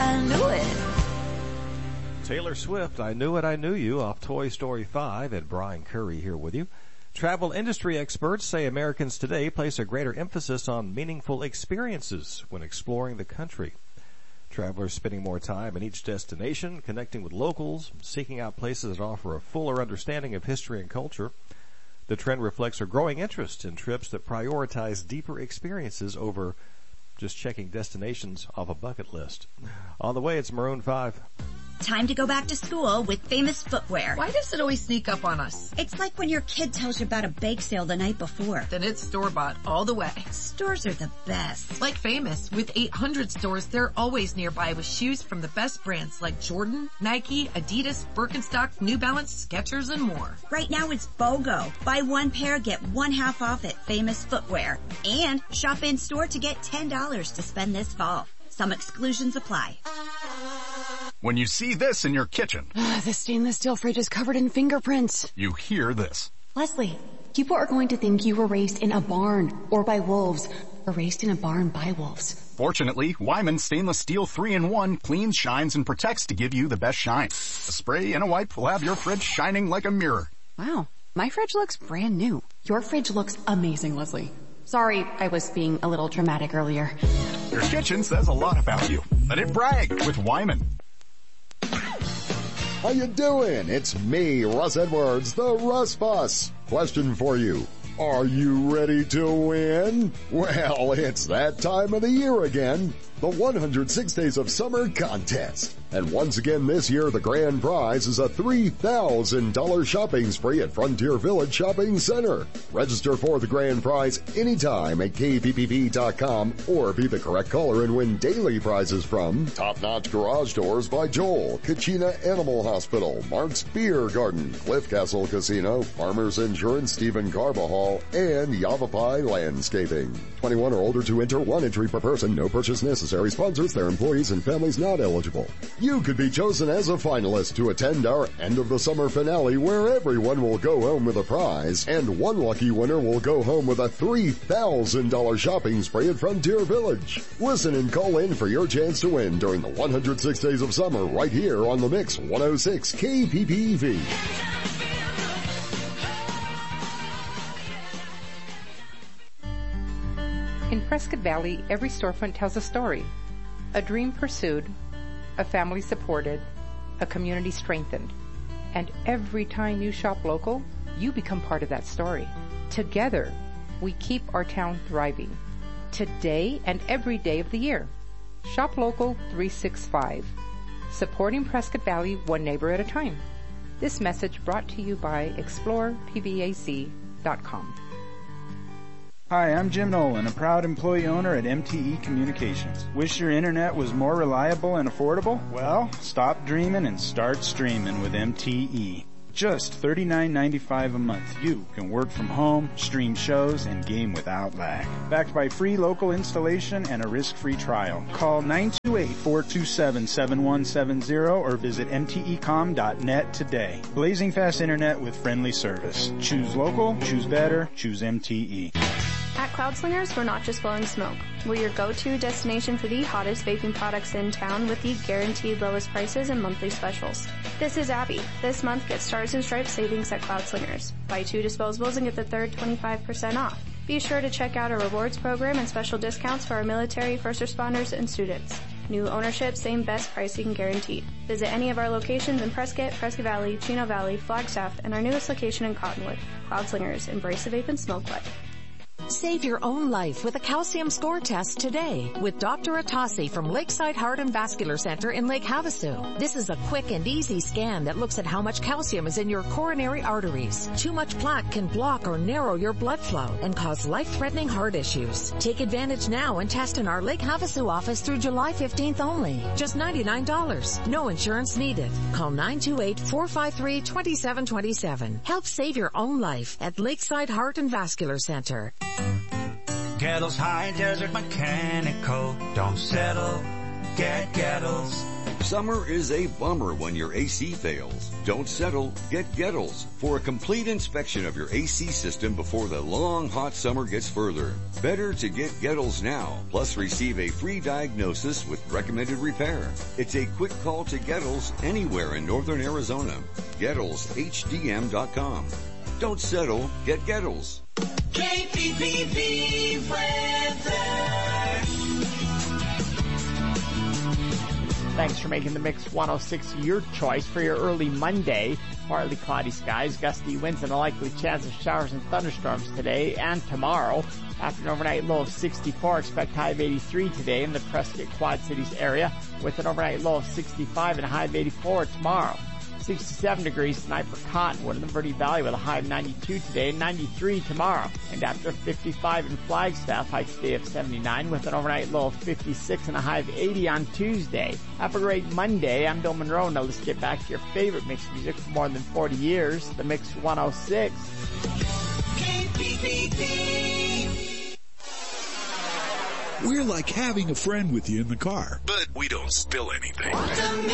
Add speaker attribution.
Speaker 1: I knew it.
Speaker 2: Taylor Swift, I Knew It, I Knew You, off Toy Story 5, and Brian Curry here with you. Travel industry experts say Americans today place a greater emphasis on meaningful experiences when exploring the country. Travelers spending more time in each destination, connecting with locals, seeking out places that offer a fuller understanding of history and culture. The trend reflects a growing interest in trips that prioritize deeper experiences over just checking destinations off a bucket list. On the way, it's Maroon 5.
Speaker 3: Time to go back to school with Famous Footwear.
Speaker 1: Why does it always sneak up on us?
Speaker 3: It's like when your kid tells you about a bake sale the night before.
Speaker 1: Then it's store-bought all the way.
Speaker 3: Stores are the best.
Speaker 1: Like Famous, with 800 stores, they're always nearby with shoes from the best brands like Jordan, Nike, Adidas, Birkenstock, New Balance, Skechers, and more.
Speaker 3: Right now it's BOGO. Buy one pair, get one half off at Famous Footwear. And shop in store to get $10 to spend this fall. Some exclusions apply.
Speaker 4: When you see this in your kitchen,
Speaker 5: the stainless steel fridge is covered in fingerprints.
Speaker 4: you hear this.
Speaker 5: Leslie, people are going to think you were raised in a barn or by wolves, or raised in a barn by wolves.
Speaker 4: Fortunately, Wyman Stainless Steel 3-in-1 cleans, shines, and protects to give you the best shine. A spray and a wipe will have your fridge shining like a mirror.
Speaker 5: Wow, my fridge looks brand new. Your fridge looks amazing, Leslie. Sorry, I was being a little dramatic earlier.
Speaker 4: Your kitchen says a lot about you. Let it brag with Wyman.
Speaker 6: How you doing? It's me, Russ Edwards, the Russ Boss. Question for you. Are you ready to win? Well, it's that time of the year again. The 106 Days of Summer contest. And once again this year, the grand prize is a $3,000 shopping spree at Frontier Village Shopping Center. Register for the grand prize anytime at kppv.com or be the correct caller and win daily prizes from Top Notch Garage Doors by Joel, Kachina Animal Hospital, Mark's Beer Garden, Cliff Castle Casino, Farmers Insurance, Stephen Carbajal, and Yavapai Landscaping. 21 or older to enter, one entry per person, no purchase necessary. Sponsors, their employees, and families not eligible. You could be chosen as a finalist to attend our end of the summer finale where everyone will go home with a prize and one lucky winner will go home with a $3,000 shopping spree at Frontier Village. Listen and call in for your chance to win during the 106 Days of Summer right here on the Mix 106 KPPV.
Speaker 7: In Prescott Valley, every storefront tells a story. A dream pursued, a family supported, a community strengthened. And every time you shop local, you become part of that story. Together, we keep our town thriving. Today and every day of the year. Shop Local 365. Supporting Prescott Valley one neighbor at a time. This message brought to you by ExplorePVAC.com.
Speaker 8: Hi, I'm Jim Nolan, a proud employee owner at MTE Communications. Wish your internet was more reliable and affordable? Well, stop dreaming and start streaming with MTE. Just $39.95 a month. You can work from home, stream shows, and game without lag. Backed by free local installation and a risk-free trial. Call 928-427-7170 or visit mtecom.net today. Blazing fast internet with friendly service. Choose local, choose better, choose MTE.
Speaker 9: At Cloudslingers, we're not just blowing smoke. We're your go-to destination for the hottest vaping products in town with the guaranteed lowest prices and monthly specials. This is Abby. This month, get Stars and Stripes savings at Cloudslingers. Buy 2 disposables and get the third 25% off. Be sure to check out our rewards program and special discounts for our military, first responders, and students. New ownership, same best pricing guaranteed. Visit any of our locations in Prescott, Prescott Valley, Chino Valley, Flagstaff, and our newest location in Cottonwood. Cloudslingers, embrace the vape and smoke life.
Speaker 10: Save your own life with a calcium score test today with Dr. Atasi from Lakeside Heart and Vascular Center in Lake Havasu. This is a quick and easy scan that looks at how much calcium is in your coronary arteries. Too much plaque can block or narrow your blood flow and cause life-threatening heart issues. Take advantage now and test in our Lake Havasu office through July 15th only. Just $99. No insurance needed. Call 928-453-2727. Help save your own life at Lakeside Heart and Vascular Center.
Speaker 11: Gettles High Desert Mechanical. Don't settle, get Gettles. Summer is a bummer when your AC fails. Don't settle, get Gettles for a complete inspection of your AC system before the long hot summer gets further. Better to get Gettles now, plus receive a free diagnosis with recommended repair. It's a quick call to Gettles anywhere in northern Arizona. GettlesHDM.com. Don't settle, get Gettles.
Speaker 12: KPPV weather.
Speaker 13: Thanks for making the Mix 106 your choice for your early Monday. Partly cloudy skies, gusty winds, and a likely chance of showers and thunderstorms today and tomorrow. After an overnight low of 64, expect high of 83 today in the Prescott Quad Cities area, with an overnight low of 65 and a high of 84 tomorrow. 67 degrees tonight for Cottonwood in the Verde Valley with a high of 92 today and 93 tomorrow. And after 55 in Flagstaff, high today of 79 with an overnight low of 56 and a high of 80 on Tuesday. Have a great Monday. I'm Bill Monroe. Now let's get back to your favorite mix music for more than 40 years, the Mix 106.
Speaker 12: KPPV.
Speaker 14: We're like having a friend with you in the car, but we don't spill anything.